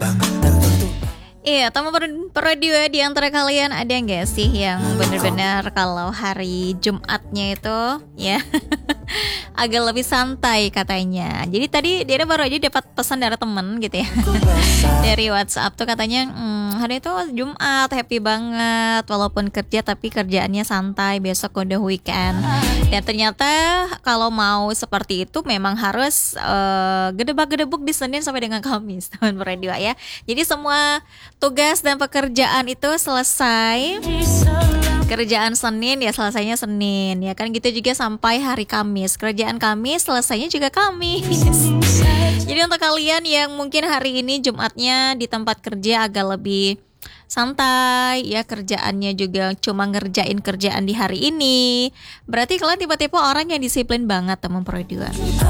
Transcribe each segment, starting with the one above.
Iya, tamu berdua di antara kalian ada nggak sih yang benar-benar kalau hari Jumatnya itu ya agak lebih santai katanya. Jadi tadi dia baru aja dapat pesan dari temen gitu ya dari WhatsApp tuh katanya hari itu Jumat happy banget walaupun kerja tapi kerjaannya santai, besok udah weekend. Dan ternyata kalau mau seperti itu memang harus gedebak-gedebuk di Senin sampai dengan Kamis teman berdua ya. Jadi semua tugas dan pekerjaan itu selesai kerjaan Senin ya selesainya Senin ya kan, gitu juga sampai hari Kamis, kerjaan Kamis selesainya juga Kamis. Jadi untuk kalian yang mungkin hari ini Jumatnya di tempat kerja agak lebih santai ya, kerjaannya juga cuma ngerjain kerjaan di hari ini, berarti kalian tipe-tipe orang yang disiplin banget teman berdua.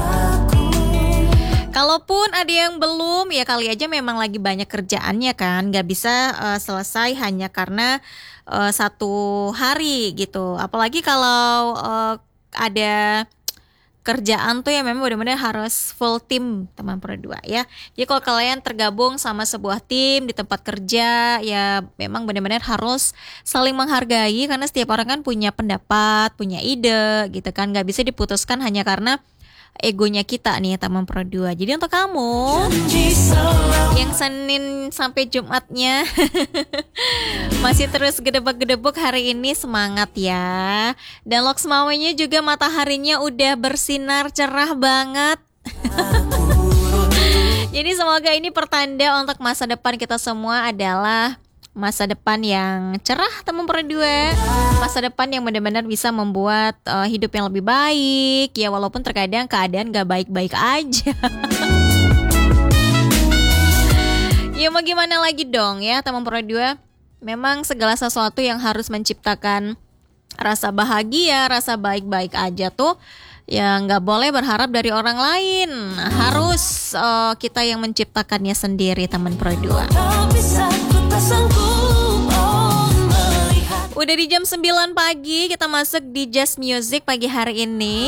Kalaupun ada yang belum, ya kali aja memang lagi banyak kerjaannya kan, nggak bisa selesai hanya karena satu hari gitu. Apalagi kalau ada kerjaan tuh ya memang benar-benar harus full tim teman berdua ya. Jadi kalau kalian tergabung sama sebuah tim di tempat kerja ya memang benar-benar harus saling menghargai karena setiap orang kan punya pendapat, punya ide gitu kan, nggak bisa diputuskan hanya karena egonya kita nih teman berdua. Jadi untuk kamu yang Senin sampai Jumatnya masih terus gedebak-gedebuk hari ini, semangat ya. Dan Loks Mawenya juga mataharinya udah bersinar cerah banget. Jadi semoga ini pertanda untuk masa depan kita semua adalah masa depan yang cerah teman berdua, masa depan yang benar-benar bisa membuat hidup yang lebih baik ya, walaupun terkadang keadaan gak baik-baik aja. Ya mau gimana lagi dong ya teman berdua, memang segala sesuatu yang harus menciptakan rasa bahagia, rasa baik-baik aja tuh ya nggak boleh berharap dari orang lain, harus kita yang menciptakannya sendiri teman berdua. Udah di jam 9 pagi, kita masuk di Just Music pagi hari ini.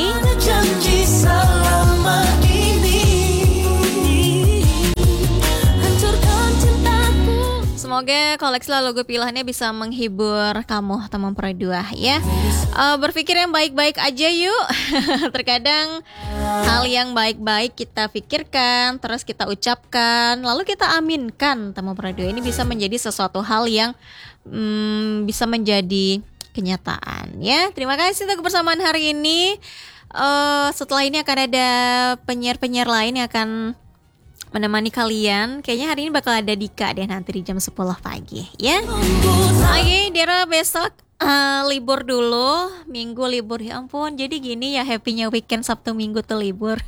Semoga koleksi lagu pilihannya bisa menghibur kamu teman berdua ya. Berpikir yang baik-baik aja yuk. Terkadang hal yang baik-baik kita pikirkan, terus kita ucapkan, lalu kita aminkan teman berdua. Ini bisa menjadi sesuatu hal yang bisa menjadi kenyataan ya. Terima kasih untuk kebersamaan hari ini. Setelah ini akan ada penyiar-penyiar lain yang akan menemani kalian. Kayaknya hari ini bakal ada Dika deh nanti di jam 10 pagi ya. Oke, Dera besok libur dulu, Minggu libur, ya ampun. Jadi gini ya, happy-nya weekend Sabtu Minggu tuh libur.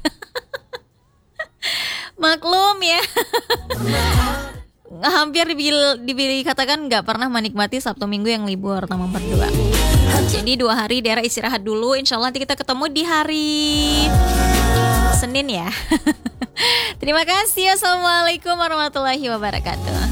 Maklum ya. Hampir dikatakan nggak pernah menikmati Sabtu Minggu yang libur teman berdua. Jadi 2 hari Dera istirahat dulu. Insya Allah nanti kita ketemu di hari Senin ya. Terima kasih. Assalamualaikum warahmatullahi wabarakatuh.